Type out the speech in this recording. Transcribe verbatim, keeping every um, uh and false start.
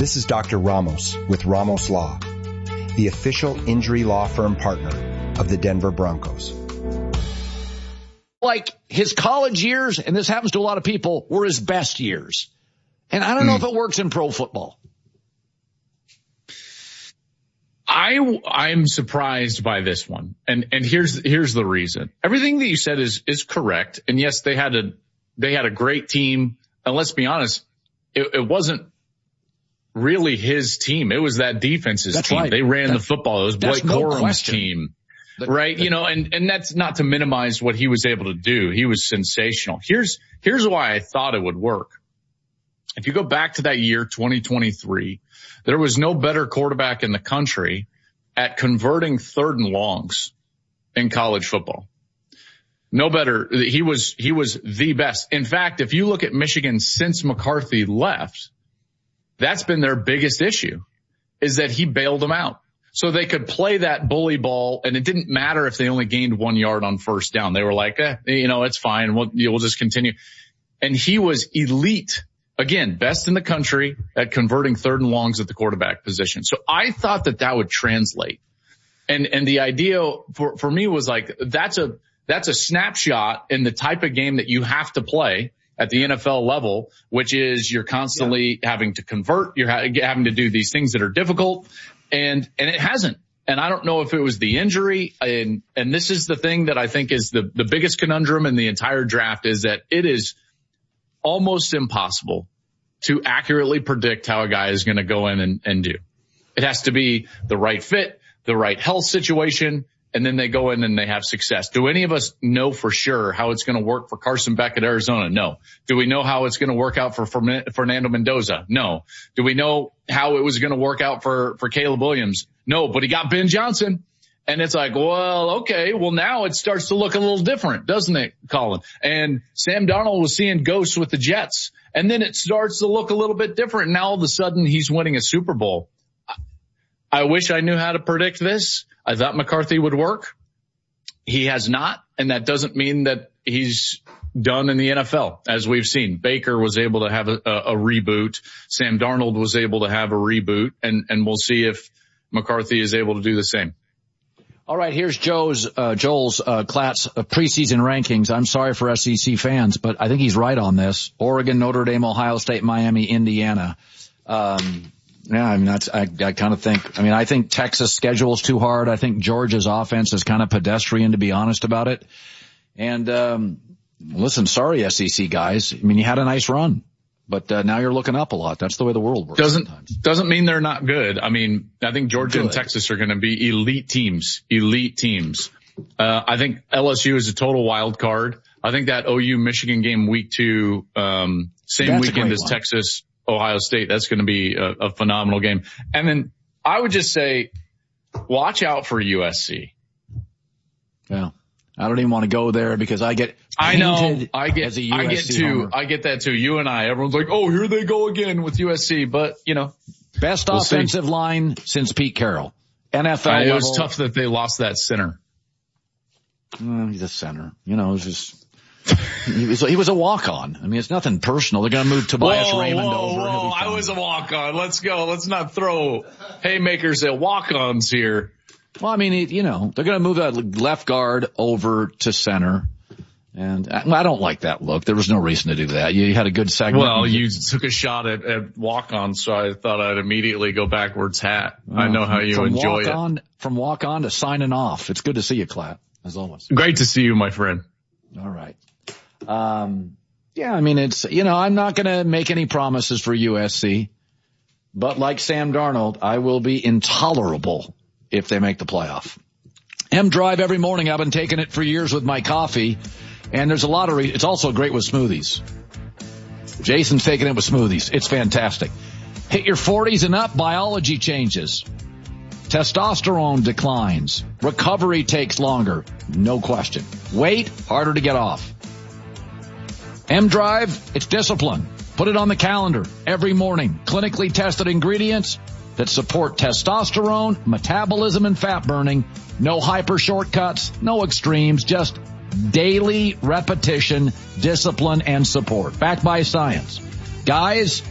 This is Doctor Ramos with Ramos Law, the official injury law firm partner of the Denver Broncos. Like his college years, and this happens to a lot of people, were his best years. And I don't know mm. if it works in pro football. I, I'm surprised by this one. And, and here's, here's the reason. Everything that you said is, is correct. And yes, they had a, they had a great team. And let's be honest, it, it wasn't really his team. It was that defense's that's team. Right. They ran that's, the football. It was Blake no Corum's question. team. The, right. The, you know, and, and that's not to minimize what he was able to do. He was sensational. Here's, here's why I thought it would work. If you go back to that year, twenty twenty-three, there was no better quarterback in the country at converting third and longs in college football. No better. He was, he was the best. In fact, if you look at Michigan since McCarthy left, that's been their biggest issue, is that he bailed them out. So they could play that bully ball, and it didn't matter if they only gained one yard on first down. They were like, eh, you know, it's fine. We'll, we'll just continue. And he was elite. Again, best in the country at converting third and longs at the quarterback position. So I thought that that would translate. And, and the idea for, for me was like, that's a, that's a snapshot in the type of game that you have to play at the N F L level, which is you're constantly yeah. having to convert. You're ha- having to do these things that are difficult. And, and it hasn't. And I don't know if it was the injury. And, and this is the thing that I think is the, the biggest conundrum in the entire draft, is that it is almost impossible to accurately predict how a guy is going to go in and, and do. It has to be the right fit, the right health situation, and then they go in and they have success. Do any of us know for sure how it's going to work for Carson Beck at Arizona? No. Do we know how it's going to work out for Fernando Mendoza? No. Do we know how it was going to work out for, for Caleb Williams? No, but he got Ben Johnson. And it's like, well, okay, well now it starts to look a little different, doesn't it, Colin? And Sam Darnold was seeing ghosts with the Jets. And then it starts to look a little bit different. Now all of a sudden he's winning a Super Bowl. I wish I knew how to predict this. I thought McCarthy would work. He has not. And that doesn't mean that he's done in the N F L, as we've seen. Baker was able to have a, a, a reboot. Sam Darnold was able to have a reboot. And, and we'll see if McCarthy is able to do the same. All right, here's Joe's, uh, Joel's, uh, Klatt's uh, preseason rankings. I'm sorry for S E C fans, but I think he's right on this. Oregon, Notre Dame, Ohio State, Miami, Indiana. Um, yeah, I mean, that's, I, I kind of think, I mean, I think Texas' schedule is too hard. I think Georgia's offense is kind of pedestrian, to be honest about it. And, um, listen, sorry, S E C guys. I mean, you had a nice run. But uh, now you're looking up a lot. That's the way the world works. Doesn't sometimes. doesn't mean they're not good. I mean, I think Georgia good. and Texas are going to be elite teams. Elite teams. Uh, I think L S U is a total wild card. I think that O U Michigan game week two, um, same that's weekend as one. Texas Ohio State. That's going to be a, a phenomenal game. And then I would just say, watch out for U S C. Yeah. I don't even want to go there because I get I know I get as a U S C I get too homer. I get that too. You and I, everyone's like, oh, here they go again with U S C. But you know, best we'll offensive see. line since Pete Carroll. N F L uh, level. It was tough that they lost that center. Uh, he's a center. You know, it was just he was he was a walk on. I mean, it's nothing personal. They're going to move Tobias whoa, Raymond whoa, over. Whoa, I was a walk on. Let's go. Let's not throw haymakers at walk ons here. Well, I mean, you know, they're going to move that left guard over to center. And I don't like that look. There was no reason to do that. You had a good segment. Well, you took a shot at, at walk-on, so I thought I'd immediately go backwards hat. Oh, I know how you from enjoy walk it. On, from walk-on to signing off. It's good to see you, Klatt, as always. Great to see you, my friend. All right. Um, yeah, I mean, it's, you know, I'm not going to make any promises for U S C, but like Sam Darnold, I will be intolerable if they make the playoff. M Drive every morning. I've been taking it for years with my coffee. And there's a lot of, re- it's also great with smoothies. Jason's taking it with smoothies. It's fantastic. Hit your forties and up, biology changes. Testosterone declines. Recovery takes longer. No question. Weight, harder to get off. M Drive, it's discipline. Put it on the calendar every morning. Clinically tested ingredients that support testosterone, metabolism, and fat burning. No hyper shortcuts, no extremes, just daily repetition, discipline, and support. Backed by science. Guys,